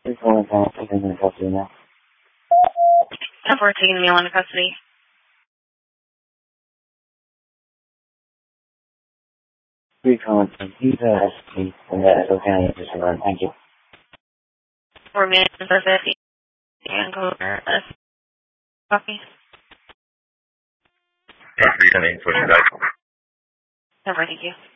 Please hold on, I'm taking the custody now. We're taking the male into custody. Please hold on, he's ST, and that is okay, just run, thank you. We're managing the custody and go over this. Copy. Copy, 10-8, push it back. Never, thank you.